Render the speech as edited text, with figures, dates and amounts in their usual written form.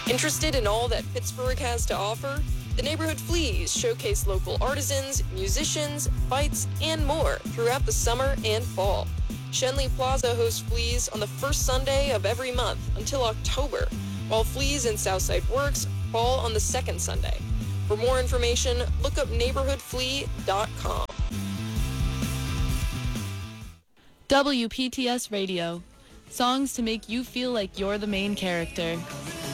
Interested in all that Pittsburgh has to offer? The Neighborhood Fleas showcase local artisans, musicians, fights, and more throughout the summer and fall. Shenley Plaza hosts Fleas on the first Sunday of every month until October, while Fleas and Southside Works fall on the second Sunday. For more information, look up neighborhoodflea.com. WPTS Radio. Songs to make you feel like you're the main character.